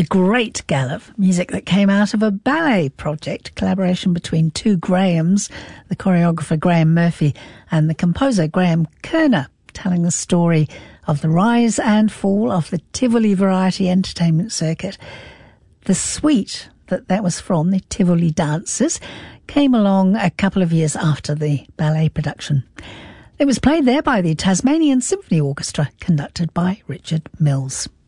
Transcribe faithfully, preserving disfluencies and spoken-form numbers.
A great gallop, music that came out of a ballet project, collaboration between two Grahams, the choreographer Graham Murphy and the composer Graham Kerner, telling the story of the rise and fall of the Tivoli Variety Entertainment Circuit. The suite that that was from, the Tivoli Dancers, came along a couple of years after the ballet production. It was played there by the Tasmanian Symphony Orchestra, conducted by Richard Mills.